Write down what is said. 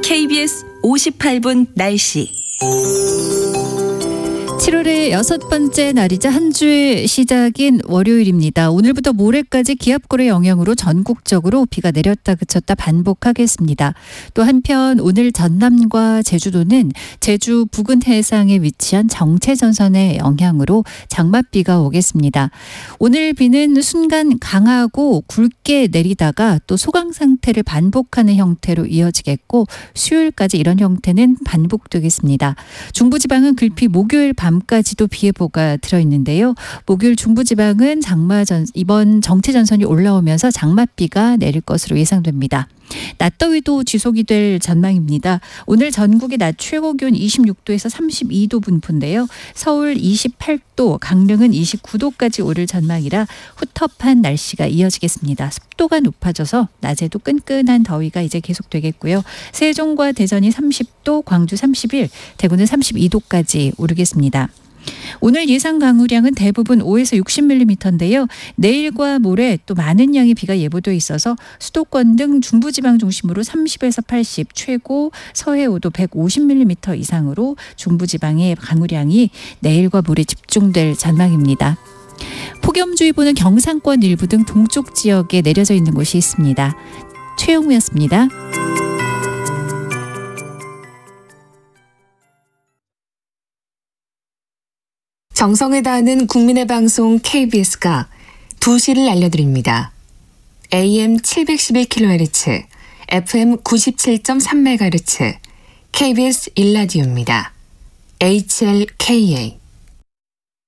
KBS 58분 날씨. 7월의 6번째 날이자 한 주의 시작인 월요일입니다. 오늘부터 모레까지 기압골의 영향으로 전국적으로 비가 내렸다 그쳤다 반복하겠습니다. 또 한편 오늘 전남과 제주도는 제주 부근 해상에 위치한 정체전선의 영향으로 장맛비가 오겠습니다. 오늘 비는 순간 강하고 굵게 내리다가 또 소강 상태를 반복하는 형태로 이어지겠고 수요일까지 이런 형태는 반복되겠습니다. 중부지방은 글피 목요일 밤까지도 비 예보가 들어있는데요. 목요일 중부지방은 이번 정체전선이 올라오면서 장맛비가 내릴 것으로 예상됩니다. 낮더위도 지속이 될 전망입니다. 오늘 전국의 낮 최고 기온 26도에서 32도 분포인데요. 서울 28도, 강릉은 29도까지 오를 전망이라 후텁한 날씨가 이어지겠습니다. 습도가 높아져서 낮에도 끈끈한 더위가 이제 계속되겠고요. 세종과 대전이 30도, 광주 31, 대구는 32도까지 오르겠습니다. 오늘 예상 강우량은 대부분 5에서 60mm인데요. 내일과 모레 또 많은 양의 비가 예보돼 있어서 수도권 등 중부지방 중심으로 30에서 80, 최고 서해오도 150mm 이상으로 중부지방의 강우량이 내일과 모레 집중될 전망입니다. 폭염주의보는 경상권 일부 등 동쪽 지역에 내려져 있는 곳이 있습니다. 최영우였습니다. 정성을 다하는 국민의 방송 KBS가 2시를 알려드립니다. AM 711kHz, FM 97.3MHz, KBS 1라디오입니다. HLKA